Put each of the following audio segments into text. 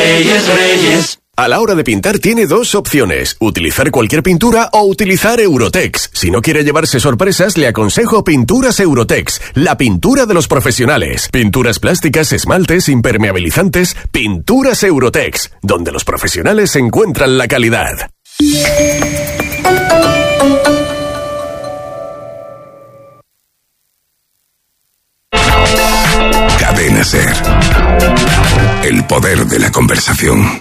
Reyes, Reyes. A la hora de pintar tiene dos opciones, utilizar cualquier pintura o utilizar Eurotex. Si no quiere llevarse sorpresas, le aconsejo Pinturas Eurotex, la pintura de los profesionales. Pinturas plásticas, esmaltes, impermeabilizantes, Pinturas Eurotex, donde los profesionales encuentran la calidad. Cadena SER. El poder de la conversación.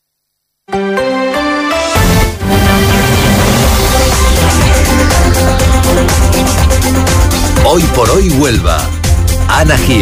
Hoy por hoy Huelva. Ana Gil.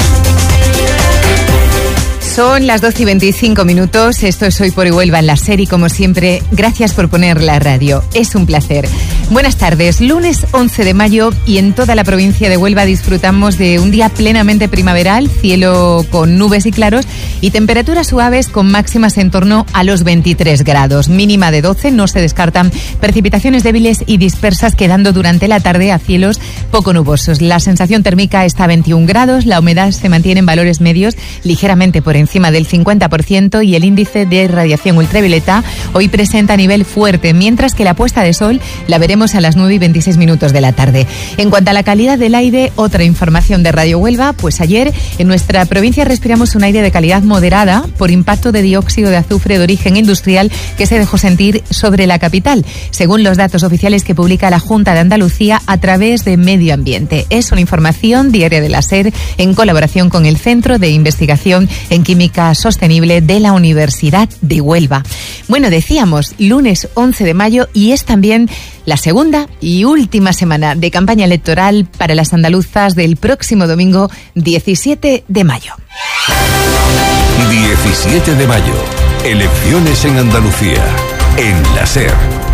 Son las 12:25. Esto es Hoy por Hoy Huelva en la SER y como siempre, gracias por poner la radio. Es un placer. Buenas tardes. Lunes 11 de mayo y en toda la provincia de Huelva disfrutamos de un día plenamente primaveral, cielo con nubes y claros y temperaturas suaves con máximas en torno a los 23 grados. Mínima de 12, no se descartan precipitaciones débiles y dispersas quedando durante la tarde a cielos poco nubosos. La sensación térmica está a 21 grados, la humedad se mantiene en valores medios ligeramente por encima del 50% y el índice de radiación ultravioleta hoy presenta nivel fuerte, mientras que la puesta de sol la veremos a las 9:26 de la tarde. En cuanto a la calidad del aire, otra información de Radio Huelva, pues ayer en nuestra provincia respiramos un aire de calidad moderada por impacto de dióxido de azufre de origen industrial que se dejó sentir sobre la capital, según los datos oficiales que publica la Junta de Andalucía a través de Medio Ambiente. Es una información diaria de la SER en colaboración con el Centro de Investigación en Química Sostenible de la Universidad de Huelva. Bueno, decíamos, lunes 11 de mayo y es también la segunda y última semana de campaña electoral para las andaluzas del próximo domingo 17 de mayo. 17 de mayo. Elecciones en Andalucía. En la SER.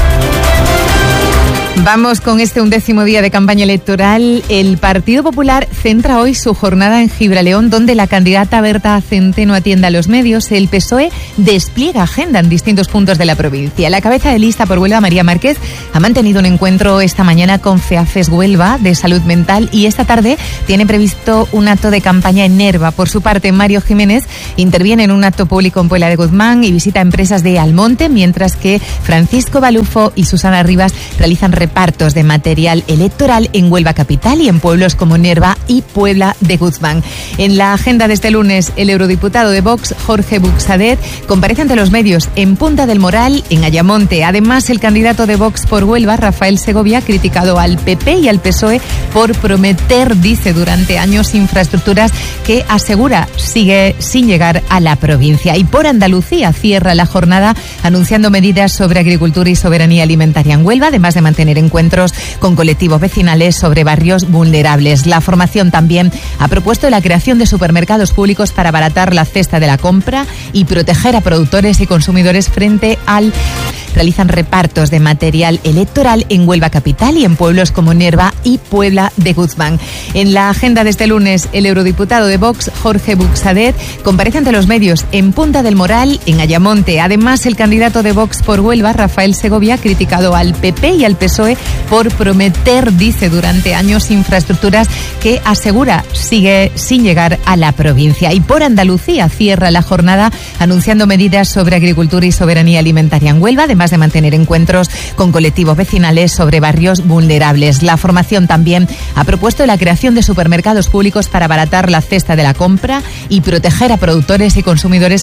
Vamos con este 11º día de campaña electoral. El Partido Popular centra hoy su jornada en Gibraleón, donde la candidata Berta Centeno atiende a los medios. El PSOE despliega agenda en distintos puntos de la provincia. La cabeza de lista por Huelva, María Márquez, ha mantenido un encuentro esta mañana con FEAFES Huelva de salud mental y esta tarde tiene previsto un acto de campaña en Nerva. Por su parte, Mario Jiménez interviene en un acto público en Puebla de Guzmán y visita empresas de Almonte, mientras que Francisco Balufo y Susana Rivas realizan repartos de material electoral en Huelva capital y en pueblos como Nerva y Puebla de Guzmán. En la agenda de este lunes, el eurodiputado de Vox, Jorge Buxadet, comparece ante los medios en Punta del Moral, en Ayamonte. Además, el candidato de Vox por Huelva, Rafael Segovia, ha criticado al PP y al PSOE por prometer, dice, durante años infraestructuras que asegura sigue sin llegar a la provincia. Y por Andalucía cierra la jornada anunciando medidas sobre agricultura y soberanía alimentaria en Huelva, además de mantener encuentros con colectivos vecinales sobre barrios vulnerables. La formación también ha propuesto la creación de supermercados públicos para abaratar la cesta de la compra y proteger a productores y consumidores frente al... Realizan repartos de material electoral en Huelva capital y en pueblos como Nerva y Puebla de Guzmán. En la agenda de este lunes, el eurodiputado de Vox, Jorge Buxadet, comparece ante los medios en Punta del Moral, en Ayamonte. Además, el candidato de Vox por Huelva, Rafael Segovia, ha criticado al PP y al PSOE por prometer, dice, durante años infraestructuras que asegura sigue sin llegar a la provincia. Y por Andalucía cierra la jornada anunciando medidas sobre agricultura y soberanía alimentaria en Huelva, además de mantener encuentros con colectivos vecinales sobre barrios vulnerables. La formación también ha propuesto la creación de supermercados públicos para abaratar la cesta de la compra y proteger a productores y consumidores